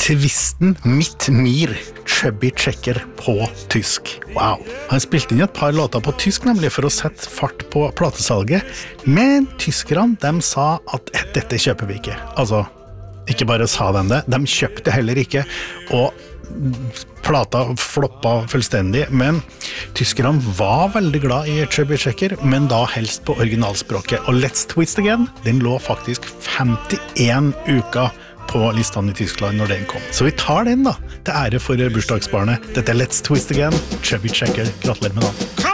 Twisten Mitt Mir, Chubby Checker på tysk. Wow. Han spilte inn et par låter på tysk nemlig for å sette fart på platesalget, men tyskerne, de sa at dette kjøper vi ikke. Altså, ikke bare sa de det, de kjøpte heller ikke, og plata floppa fullstendig, men tyskerne var veldig glad i Chubby Checker, men da helst på originalspråket. Og Let's Twist Again, den lå faktisk 51 uker på listene i Tyskland når den kom. Så vi tar den da, til ære for bursdagsbarnet. Dette Let's Twist Again, Chubby Checker. Gratulerer med dagen.